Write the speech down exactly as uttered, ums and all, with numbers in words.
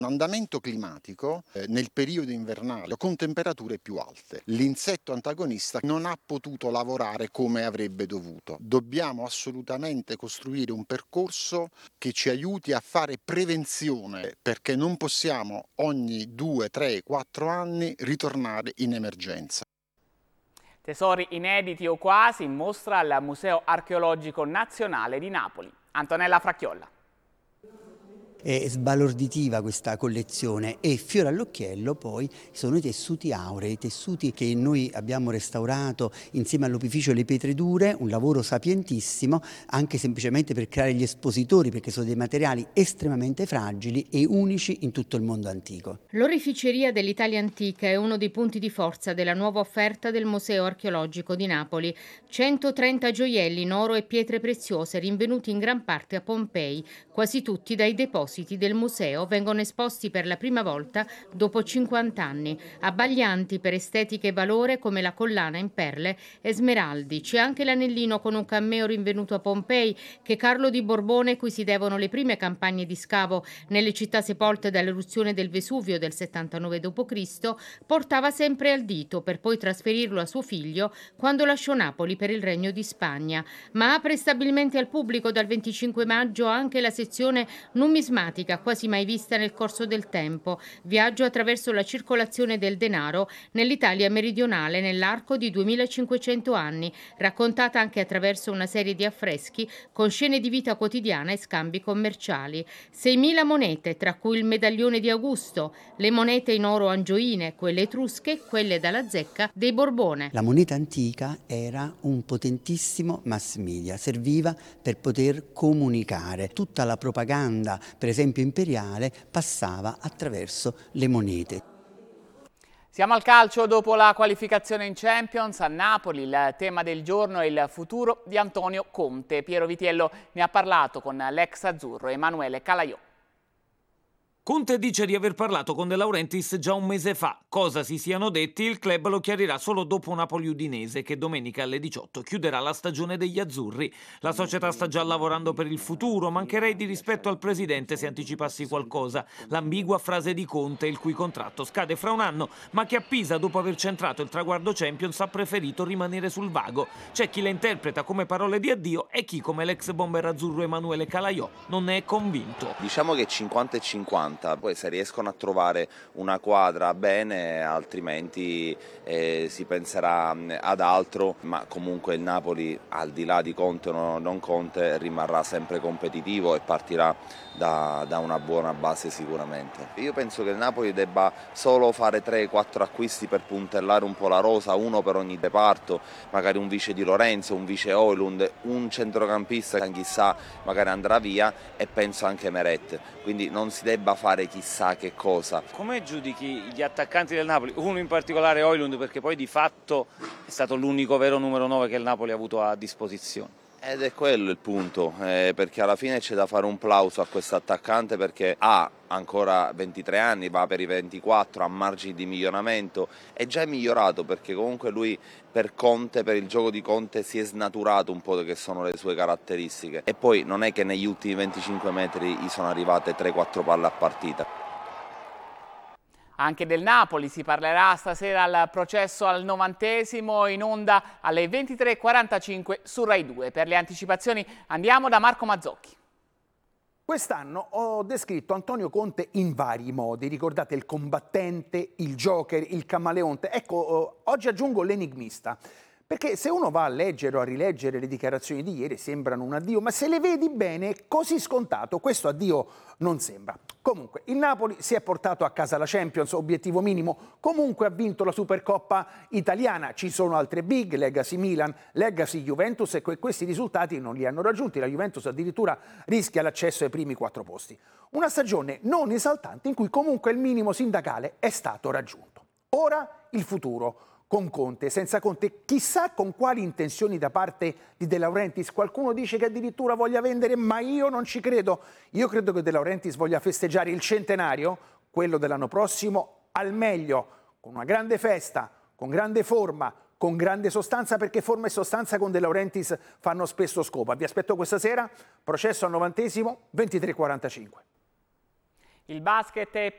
Un andamento climatico eh, nel periodo invernale con temperature più alte. L'insetto antagonista non ha potuto lavorare come avrebbe dovuto. Dobbiamo assolutamente costruire un percorso che ci aiuti a fare prevenzione, perché non possiamo ogni due, tre, quattro anni ritornare in emergenza. Tesori inediti o quasi in mostra al Museo Archeologico Nazionale di Napoli. Antonella Fracchiolla. È sbalorditiva questa collezione e fiore all'occhiello poi sono i tessuti aurei, i tessuti che noi abbiamo restaurato insieme all'opificio Le Pietre Dure, un lavoro sapientissimo anche semplicemente per creare gli espositori, perché sono dei materiali estremamente fragili e unici in tutto il mondo antico. L'oreficeria dell'Italia antica è uno dei punti di forza della nuova offerta del Museo Archeologico di Napoli. centotrenta gioielli in oro e pietre preziose rinvenuti in gran parte a Pompei, quasi tutti dai depositi del museo vengono esposti per la prima volta dopo cinquanta anni, abbaglianti per estetica e valore come la collana in perle e smeraldi. C'è anche l'anellino con un cammeo rinvenuto a Pompei che Carlo di Borbone, cui si devono le prime campagne di scavo nelle città sepolte dall'eruzione del Vesuvio del settantanove dopo Cristo, portava sempre al dito per poi trasferirlo a suo figlio quando lasciò Napoli per il Regno di Spagna. Ma apre stabilmente al pubblico dal venticinque maggio anche la sezione numismatica, quasi mai vista nel corso del tempo, viaggio attraverso la circolazione del denaro nell'Italia meridionale nell'arco di duemilacinquecento anni, raccontata anche attraverso una serie di affreschi con scene di vita quotidiana e scambi commerciali. seimila monete, tra cui il medaglione di Augusto, le monete in oro angioine, quelle etrusche, quelle dalla zecca dei Borbone. La moneta antica era un potentissimo mass media, serviva per poter comunicare. Tutta la propaganda, per esempio imperiale, passava attraverso le monete. Siamo al calcio dopo la qualificazione in Champions a Napoli. Il tema del giorno è il futuro di Antonio Conte. Piero Vitiello ne ha parlato con l'ex azzurro Emanuele Calaiò. Conte dice di aver parlato con De Laurentiis già un mese fa. Cosa si siano detti il club lo chiarirà solo dopo Napoli-Udinese, che domenica alle diciotto chiuderà la stagione degli azzurri. La società sta già lavorando per il futuro, mancherei di rispetto al presidente se anticipassi qualcosa. L'ambigua frase di Conte, il cui contratto scade fra un anno, ma che a Pisa, dopo aver centrato il traguardo Champions, ha preferito rimanere sul vago. C'è chi le interpreta come parole di addio e chi, come l'ex bomber azzurro Emanuele Calaiò, non ne è convinto. Diciamo che cinquanta e cinquanta. Poi se riescono a trovare una quadra bene, altrimenti eh, si penserà ad altro, ma comunque il Napoli, al di là di Conte o non Conte, rimarrà sempre competitivo e partirà da, da una buona base sicuramente. Io penso che il Napoli debba solo fare tre quattro acquisti per puntellare un po' la rosa, uno per ogni reparto, magari un vice Di Lorenzo, un vice Højlund, un centrocampista che chissà magari andrà via, e penso anche Meret, quindi non si debba fare chissà che cosa. Come giudichi gli attaccanti del Napoli? Uno in particolare Højlund, perché poi di fatto è stato l'unico vero numero nove che il Napoli ha avuto a disposizione. Ed è quello il punto, eh, perché alla fine c'è da fare un plauso a questo attaccante, perché ha ancora ventitré anni, va per i ventiquattro, ha margini di miglioramento, è già migliorato perché comunque lui per Conte, per il gioco di Conte si è snaturato un po' che sono le sue caratteristiche, e poi non è che negli ultimi venticinque metri gli sono arrivate tre quattro palle a partita. Anche del Napoli si parlerà stasera al processo al novantesimo, in onda alle ventitré e quarantacinque su Rai due. Per le anticipazioni andiamo da Marco Mazzocchi. Quest'anno ho descritto Antonio Conte in vari modi. Ricordate il combattente, il joker, il camaleonte. Ecco, oggi aggiungo l'enigmista. Perché se uno va a leggere o a rileggere le dichiarazioni di ieri sembrano un addio, ma se le vedi bene, così scontato, questo addio non sembra. Comunque, il Napoli si è portato a casa la Champions, obiettivo minimo, comunque ha vinto la Supercoppa italiana. Ci sono altre big, Legacy Milan, Legacy Juventus, e questi risultati non li hanno raggiunti. La Juventus addirittura rischia l'accesso ai primi quattro posti. Una stagione non esaltante in cui comunque il minimo sindacale è stato raggiunto. Ora il futuro. Con Conte, senza Conte, chissà con quali intenzioni da parte di De Laurentiis. Qualcuno dice che addirittura voglia vendere, ma io non ci credo. Io credo che De Laurentiis voglia festeggiare il centenario, quello dell'anno prossimo, al meglio, con una grande festa, con grande forma, con grande sostanza, perché forma e sostanza con De Laurentiis fanno spesso scopa. Vi aspetto questa sera, processo al novantesimo, ventitré e quarantacinque. Il basket è